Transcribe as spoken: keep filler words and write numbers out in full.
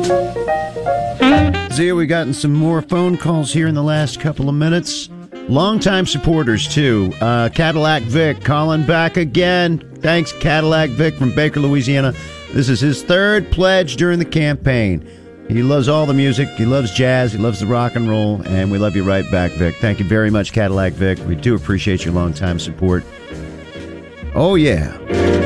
Zia, we gotten some more phone calls here in the last couple of minutes. Longtime supporters, too. Uh, Cadillac Vic calling back again. Thanks, Cadillac Vic from Baker, Louisiana. This is his third pledge during the campaign. He loves all the music. He loves jazz. He loves the rock and roll. And we love you right back, Vic. Thank you very much, Cadillac Vic. We do appreciate your longtime support. Oh, yeah.